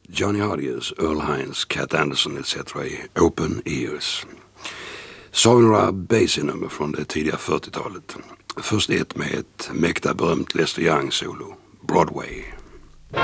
Johnny Hodges, Earl Hines, Cat Anderson etc. i Open Ears. Så har vi några Basie-nummer från det tidiga 40-talet. Först ett med ett mäkta berömt Lester Young solo, Broadway.